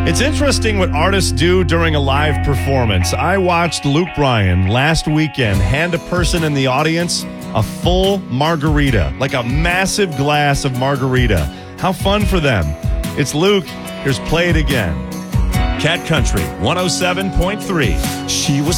It's interesting what artists do during a live performance. I watched Luke Bryan last weekend hand a person in the audience a full margarita, like a massive glass of margarita. How fun for them. It's Luke. Here's Play It Again. Cat Country 107.3. She was